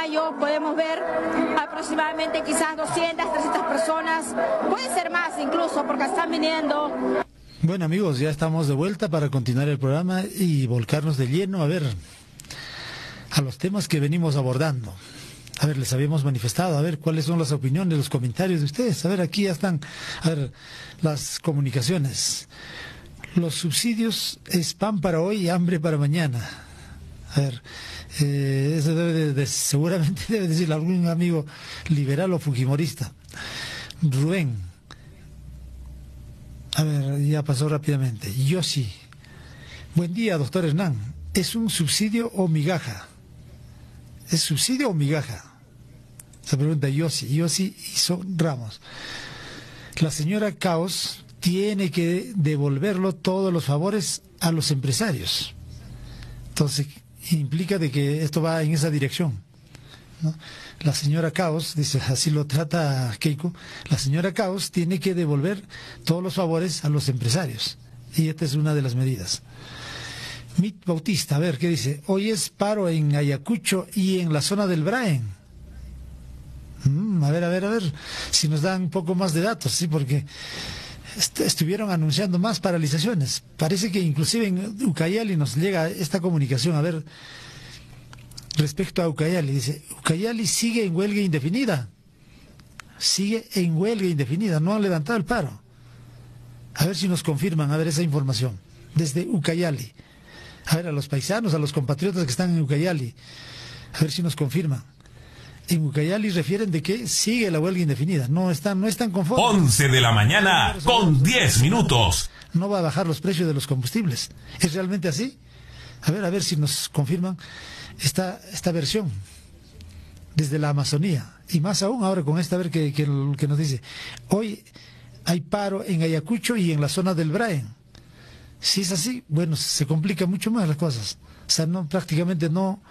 Chiclayo podemos ver aproximadamente quizás 200, 300 personas, puede ser más incluso porque están viniendo. Bueno amigos, ya estamos de vuelta para continuar el programa y volcarnos de lleno a ver a los temas que venimos abordando. A ver, les habíamos manifestado, a ver cuáles son las opiniones, los comentarios de ustedes. A ver, aquí ya están, a ver, las comunicaciones. Los subsidios es pan para hoy y hambre para mañana. A ver, eso seguramente debe decir algún amigo liberal o fujimorista. Rubén. A ver, ya pasó rápidamente. Yossi. Buen día, doctor Hernán. ¿Es un subsidio o migaja? ¿Es subsidio o migaja? Se pregunta Yossi. Yossi hizo Ramos. La señora Caos tiene que devolverlo todos los favores a los empresarios. Entonces, implica de que esto va en esa dirección, ¿no? La señora Caos, dice, así lo trata Keiko, la señora Caos tiene que devolver todos los favores a los empresarios. Y esta es una de las medidas. Mit Bautista, a ver, ¿qué dice? Hoy es paro en Ayacucho y en la zona del Braen. A ver, si nos dan un poco más de datos, sí, porque estuvieron anunciando más paralizaciones. Parece que inclusive en Ucayali nos llega esta comunicación. A ver, respecto a Ucayali, dice, Ucayali sigue en huelga indefinida. Sigue en huelga indefinida, no han levantado el paro. A ver si nos confirman, a ver esa información, desde Ucayali. A ver, a los paisanos, a los compatriotas que están en Ucayali, a ver si nos confirman. En Ucayali refieren de que sigue la huelga indefinida, no están conformes. 11 de la mañana con 10 minutos. No va a bajar los precios de los combustibles. ¿Es realmente así? A ver si nos confirman esta versión desde la Amazonía. Y más aún ahora con esta, a ver qué nos dice. Hoy hay paro en Ayacucho y en la zona del Braen. Si es así, bueno, se complica mucho más las cosas. O sea, prácticamente no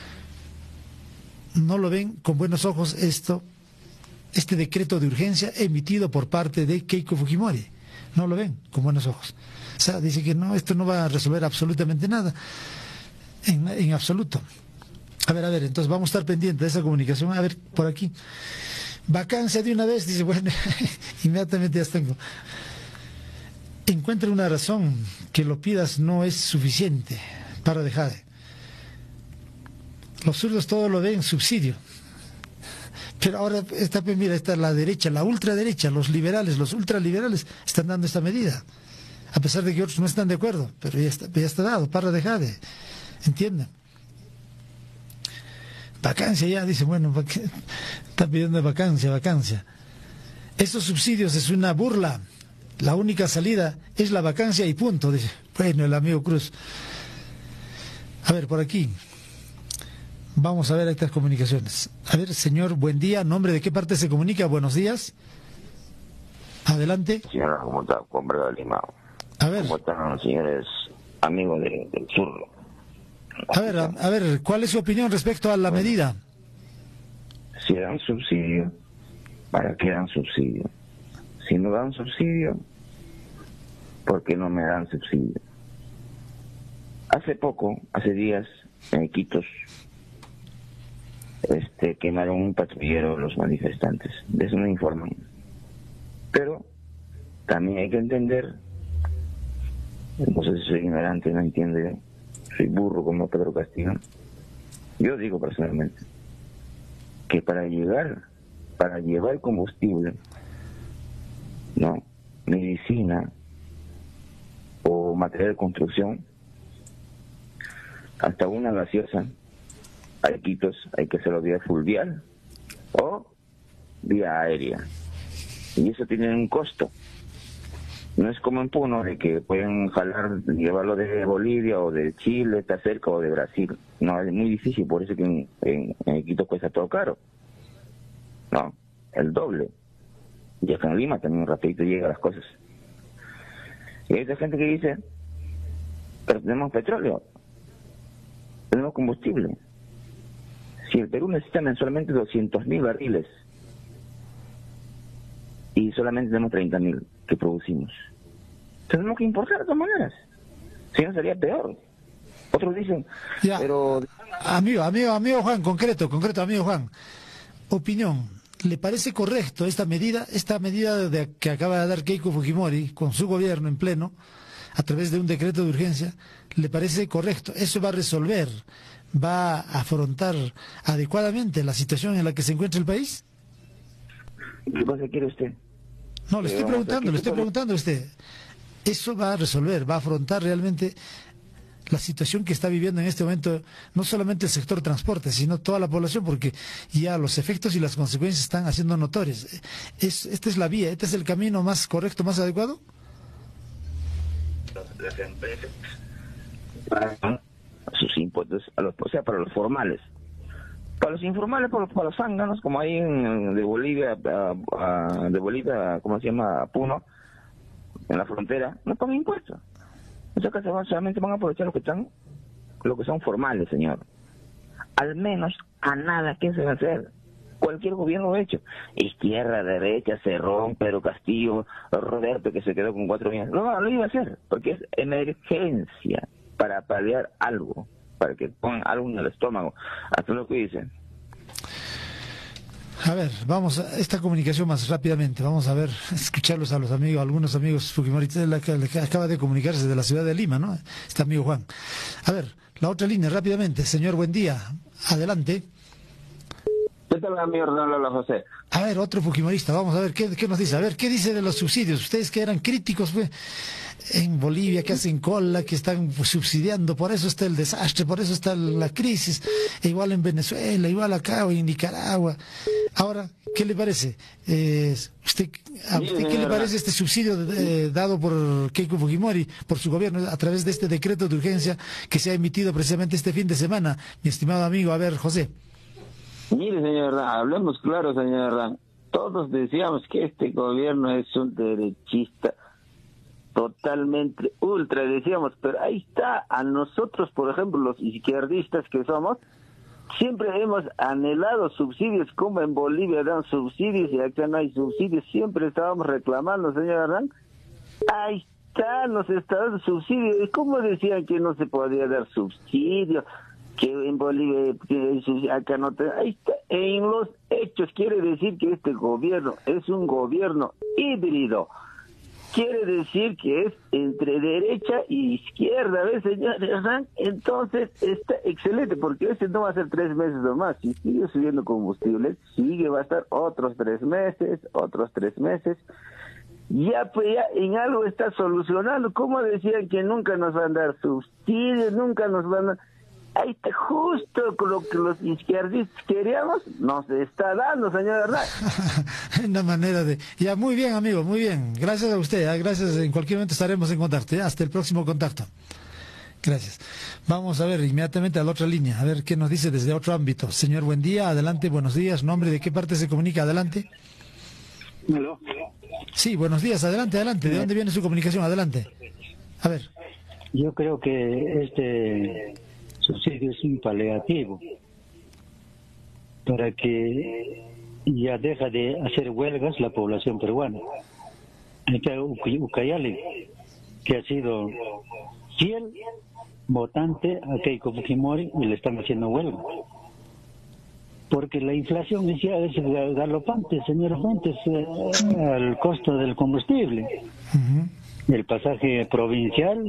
lo ven con buenos ojos este decreto de urgencia emitido por parte de Keiko Fujimori. No lo ven con buenos ojos. O sea, dice que no, esto no va a resolver absolutamente nada, en absoluto. A ver, entonces vamos a estar pendientes de esa comunicación. A ver, por aquí. Vacancia de una vez, dice, bueno, inmediatamente ya tengo. Encuentra una razón, que lo pidas no es suficiente para dejar. Los zurdos todo lo ven subsidio. Pero ahora, mira, esta es la derecha, la ultraderecha, los liberales, los ultraliberales están dando esta medida. A pesar de que otros no están de acuerdo, pero ya está dado, para dejar de. ¿Entienden? Vacancia ya, dice, bueno, está pidiendo vacancia. Estos subsidios es una burla. La única salida es la vacancia y punto, dice. Bueno, el amigo Cruz. A ver, por aquí. Vamos a ver estas comunicaciones. A ver, señor, buen día. ¿Nombre de qué parte se comunica? Buenos días. Adelante. Señora, ¿cómo está? Hombre de Lima. A ver. ¿Cómo están los señores amigos del sur? A ver, ¿cuál es su opinión respecto a la medida? Si dan subsidio, ¿para qué dan subsidio? Si no dan subsidio, ¿por qué no me dan subsidio? Hace días, en Iquitos, quemaron un patrullero los manifestantes. De eso no informan. Pero también hay que entender, no sé si soy ignorante, no entiende, soy burro como Pedro Castillo. Yo digo personalmente que para llevar combustible, no, medicina o material de construcción, hasta una gaseosa, a Iquitos hay que hacerlo vía fluvial o vía aérea, y eso tiene un costo. No es como en Puno, de que pueden llevarlo de Bolivia o de Chile, está cerca, o de Brasil. No, es muy difícil, por eso que en Iquitos cuesta todo caro. No, el doble. Y acá en Lima también rapidito llega las cosas. Y hay otra gente que dice, pero tenemos petróleo, tenemos combustible. Si el Perú necesita mensualmente 200.000 barriles y solamente tenemos 30.000 que producimos, tenemos que importar de todas maneras, si no sería peor. Otros dicen, pero Amigo Juan, concreto, amigo Juan. Opinión, ¿le parece correcto esta medida que acaba de dar Keiko Fujimori con su gobierno en pleno, a través de un decreto de urgencia? ¿Le parece correcto? ¿Eso va a resolver, va a afrontar adecuadamente la situación en la que se encuentra el país? ¿Qué cosa quiere usted? No, le estoy preguntando a usted. ¿Eso va a resolver, va a afrontar realmente la situación que está viviendo en este momento, no solamente el sector transporte, sino toda la población, porque ya los efectos y las consecuencias están haciendo notorias? ¿Esta es la vía, este es el camino más correcto, más adecuado? Las empresas pagan sus impuestos, o sea, para los formales. Para los informales, para los zánganos, como ahí de Bolivia, ¿cómo se llama? Puno, en la frontera, no pagan impuestos. O sea que solamente van a aprovechar lo que son formales, señor. Al menos a nada, ¿qué se va a hacer? Cualquier gobierno lo ha hecho. Izquierda, derecha, Cerrón, Pedro Castillo, Roberto, que se quedó con 4 años. No, lo iba a hacer, porque es emergencia para paliar algo, para que pongan algo en el estómago. Hasta lo que dicen. A ver, vamos a esta comunicación más rápidamente. Vamos a ver, escucharlos a los amigos, algunos amigos fujimoristas que acaba de comunicarse de la ciudad de Lima, ¿no? Este amigo Juan. A ver, la otra línea, rápidamente. Señor, buen día. Adelante. ¿Qué tal, amigo Hernán José? A ver, otro fujimorista. Vamos a ver, ¿qué nos dice? A ver, ¿qué dice de los subsidios? Ustedes que eran críticos, pues, en Bolivia, que hacen cola, que están subsidiando, por eso está el desastre, por eso está la crisis, igual en Venezuela, igual acá o en Nicaragua. Ahora, ¿qué le parece? ¿Usted qué le parece este subsidio dado por Keiko Fujimori, por su gobierno, a través de este decreto de urgencia que se ha emitido precisamente este fin de semana, mi estimado amigo? A ver, José. Mire, señor Hernán, hablemos claro, señor Hernán. Todos decíamos que este gobierno es un derechista, totalmente ultra, decíamos, pero ahí está, a nosotros, por ejemplo, los izquierdistas que somos, siempre hemos anhelado subsidios, como en Bolivia dan subsidios y acá no hay subsidios, siempre estábamos reclamando, señor Hernán. Ahí está, nos está dando subsidios. ¿Y cómo decían que no se podía dar subsidios? Que en Bolivia, acá no te... Ahí está, en los hechos quiere decir que este gobierno es un gobierno híbrido. Quiere decir que es entre derecha y izquierda, ¿ves, señor Hernán? Entonces está excelente, porque este no va a ser 3 meses nomás. Si sigue subiendo combustible, va a estar otros 3 meses, Ya, pues ya en algo está solucionando. ¿Cómo decían que nunca nos van a dar subsidios, nunca nos van a... Ahí está, justo lo que los izquierdistas queríamos, nos está dando, señor Hernán. Una manera de... Ya, muy bien, amigo, muy bien. Gracias a usted, gracias. En cualquier momento estaremos en contacto. Hasta el próximo contacto. Gracias. Vamos a ver inmediatamente a la otra línea, a ver qué nos dice desde otro ámbito. Señor, buen día, adelante, buenos días. ¿Nombre de qué parte se comunica? Adelante. ¿Aló? Sí, buenos días, adelante. ¿De dónde viene su comunicación? Adelante. A ver. Yo creo que este subsidio es un paliativo para que ya deja de hacer huelgas la población peruana. Está Ucayali, que ha sido fiel votante a Keiko Fujimori y le están haciendo huelga. Porque la inflación es galopante, señor Fuentes, al costo del combustible. El pasaje provincial,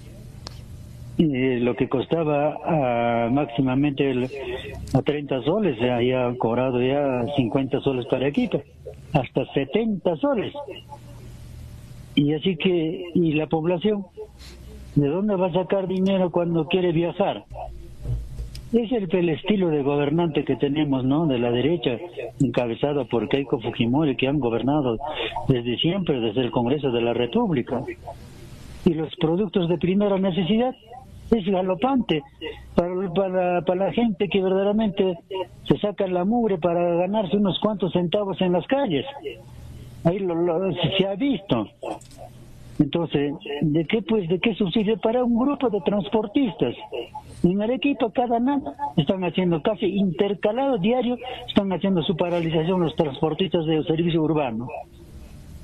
lo que costaba máximamente a 30 soles, ya ha cobrado ya 50 soles para Quito, hasta 70 soles. Y así que, ¿y la población? ¿De dónde va a sacar dinero cuando quiere viajar? Es el estilo de gobernante que tenemos, ¿no? De la derecha, encabezado por Keiko Fujimori, que han gobernado desde siempre, desde el Congreso de la República. Y los productos de primera necesidad es galopante para la gente que verdaderamente se saca la mugre para ganarse unos cuantos centavos en las calles. Ahí se ha visto. Entonces, ¿de qué subsidio? Para un grupo de transportistas. En Arequipa cada nada están haciendo casi intercalado diario, están haciendo su paralización los transportistas del servicio urbano.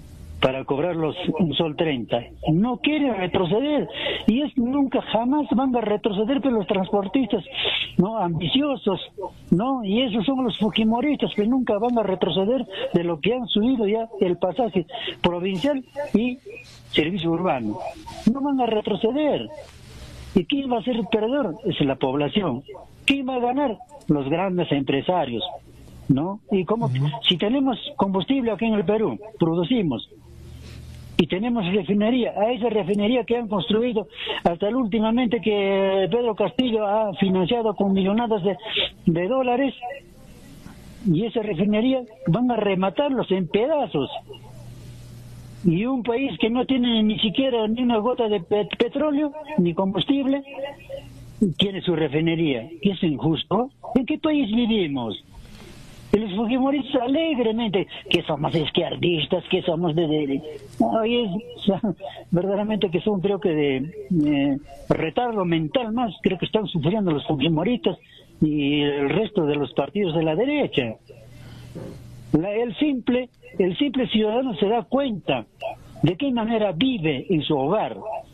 para cobrarlos un sol 30. No quieren retroceder, y nunca jamás van a retroceder, pero los transportistas, no ambiciosos, no, y esos son los fujimoristas que nunca van a retroceder de lo que han subido ya el pasaje provincial y servicio urbano. No van a retroceder. ¿Y quién va a ser el perdedor? Es la población. ¿Quién va a ganar? Los grandes empresarios, ¿no? Y como si tenemos combustible aquí en el Perú, producimos, y tenemos refinería, a esa refinería que han construido hasta últimamente, que Pedro Castillo ha financiado con millonadas de dólares, y esa refinería van a rematarlos en pedazos. Y un país que no tiene ni siquiera ni una gota de petróleo ni combustible tiene su refinería. ¿Y es injusto? ¿En qué país vivimos? Y los fujimoristas alegremente que somos izquierdistas, que somos verdaderamente que son, creo que de retardo mental más, creo que están sufriendo los fujimoristas y el resto de los partidos de la derecha. El simple ciudadano se da cuenta de qué manera vive en su hogar,